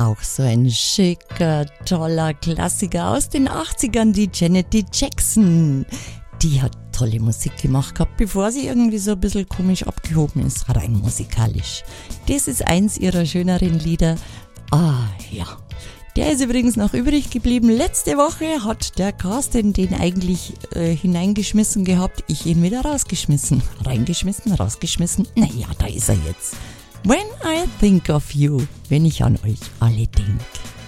auch so ein schicker, toller Klassiker aus den 80ern, die Janet Jackson. Die hat tolle Musik gemacht gehabt, bevor sie irgendwie so ein bisschen komisch abgehoben ist, rein musikalisch. Das ist eins ihrer schöneren Lieder. Ah ja, der ist übrigens noch übrig geblieben. Letzte Woche hat der Carsten den eigentlich hineingeschmissen gehabt, ich ihn wieder rausgeschmissen. Reingeschmissen, rausgeschmissen, naja, da ist er jetzt. When I think of you, wenn ich an euch alle denke.